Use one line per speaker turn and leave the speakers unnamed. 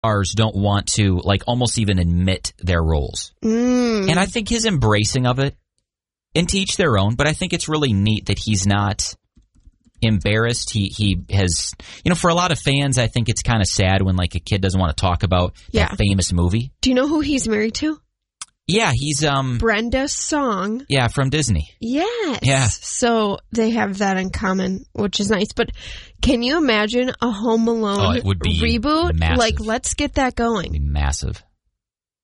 stars don't want to, like, almost even admit their roles. And I think his embracing of it, and to each their own, but I think it's really neat that he's not embarrassed. He has, for a lot of fans, I think it's kind of sad when, like, a kid doesn't want to talk about that famous movie.
Do you know who he's married to?
Yeah, he's
Brenda Song.
Yeah, from Disney.
Yes.
Yeah.
So they have that in common, which is nice. But can you imagine a Home Alone
it would be
reboot?
massive.
Like, let's get that going.
It'd be massive.